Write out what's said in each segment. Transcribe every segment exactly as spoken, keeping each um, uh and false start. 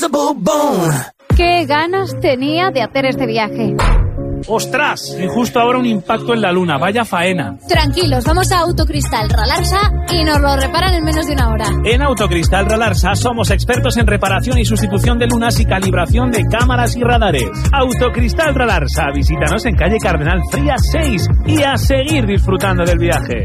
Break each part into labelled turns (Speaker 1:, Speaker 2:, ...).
Speaker 1: Qué ganas tenía de hacer este viaje.
Speaker 2: ¡Ostras! Y justo ahora un impacto en la luna. Vaya faena.
Speaker 1: Tranquilos, vamos a Autocristal Ralarsa y nos lo reparan en menos de una hora.
Speaker 2: En Autocristal Ralarsa somos expertos en reparación y sustitución de lunas y calibración de cámaras y radares. Autocristal Ralarsa. Visítanos en calle Cardenal Frías seis y a seguir disfrutando del viaje.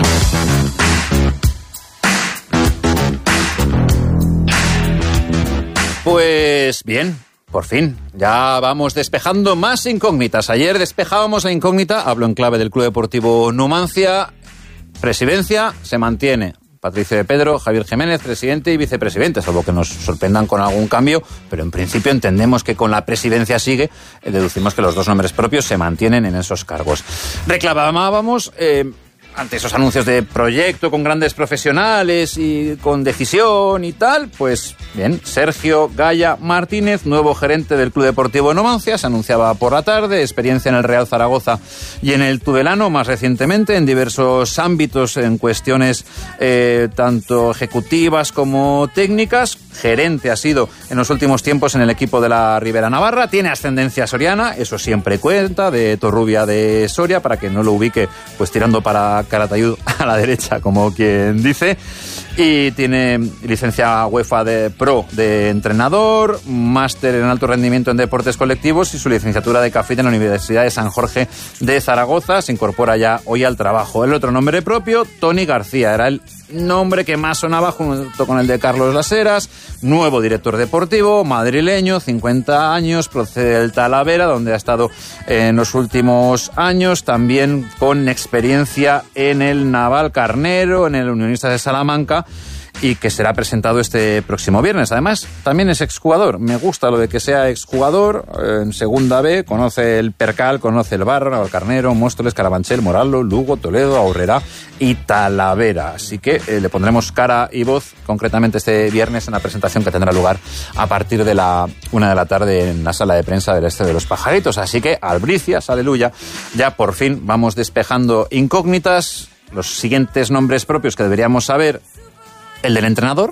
Speaker 3: Pues bien, por fin, ya vamos despejando más incógnitas. Ayer despejábamos la incógnita, hablo en clave del Club Deportivo Numancia. Presidencia se mantiene. Patricio de Pedro, Javier Jiménez, presidente y vicepresidente, salvo que nos sorprendan con algún cambio, pero en principio entendemos que con la presidencia sigue, eh, deducimos que los dos nombres propios se mantienen en esos cargos. Reclamábamos... Eh, ante esos anuncios de proyecto con grandes profesionales y con decisión y tal, pues bien, Sergio Gaya Martínez, nuevo gerente del Club Deportivo Numancia, se anunciaba por la tarde, experiencia en el Real Zaragoza y en el Tudelano más recientemente, en diversos ámbitos, en cuestiones eh, tanto ejecutivas como técnicas. Gerente ha sido en los últimos tiempos en el equipo de la Ribera Navarra, tiene ascendencia soriana, eso siempre cuenta, de Torrubia de Soria, para que no lo ubique pues tirando para Calatayud a la derecha, como quien dice, y tiene licencia UEFA de Pro de entrenador, máster en alto rendimiento en deportes colectivos y su licenciatura de CAFIT en la Universidad de San Jorge de Zaragoza. Se incorpora ya hoy al trabajo. El otro nombre propio, Toni García, era el nombre que más sonaba junto con el de Carlos Las Heras, nuevo director deportivo, madrileño, cincuenta años, procede del Talavera, donde ha estado en los últimos años, también con experiencia en el Naval Carnero, en el Unionistas de Salamanca, y que será presentado este próximo viernes. Además, también es exjugador. Me gusta lo de que sea exjugador. En Segunda B, conoce el Percal, conoce el Barra, el Carnero, Móstoles, Carabanchel, Moralo, Lugo, Toledo, Aurrera y Talavera. Así que eh, le pondremos cara y voz, concretamente este viernes, en la presentación que tendrá lugar a partir de la una de la tarde en la sala de prensa del Este de los Pajaritos. Así que, albricias, aleluya, ya por fin vamos despejando incógnitas. Los siguientes nombres propios que deberíamos saber: el del entrenador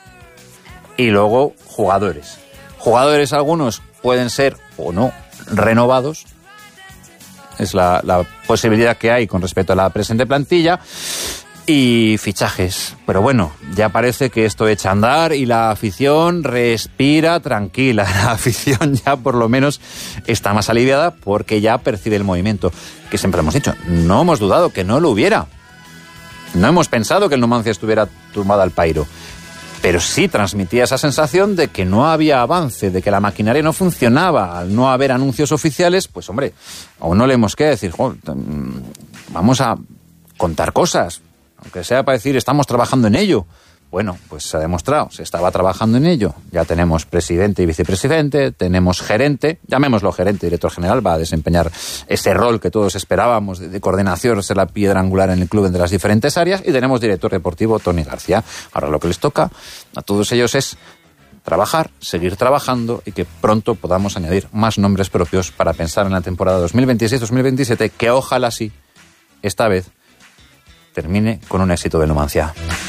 Speaker 3: y luego jugadores. Jugadores algunos pueden ser o no renovados. Es la, la posibilidad que hay con respecto a la presente plantilla. Y fichajes. Pero bueno, ya parece que esto echa a andar y la afición respira tranquila. La afición ya por lo menos está más aliviada porque ya percibe el movimiento. Que siempre hemos dicho, no hemos dudado que no lo hubiera. No hemos pensado que el Numancia estuviera tumbado al pairo, pero sí transmitía esa sensación de que no había avance, de que la maquinaria no funcionaba. Al no haber anuncios oficiales, pues hombre, aún no le hemos que decir, vamos a contar cosas, aunque sea para decir, estamos trabajando en ello. Bueno, pues se ha demostrado, se estaba trabajando en ello. Ya tenemos presidente y vicepresidente, tenemos gerente, llamémoslo gerente, director general, va a desempeñar ese rol que todos esperábamos de, de coordinación, ser la piedra angular en el club entre las diferentes áreas, y tenemos director deportivo, Toni García. Ahora lo que les toca a todos ellos es trabajar, seguir trabajando y que pronto podamos añadir más nombres propios para pensar en la temporada dos mil veintiséis dos mil veintisiete, que ojalá sí, esta vez, termine con un éxito de Numancia.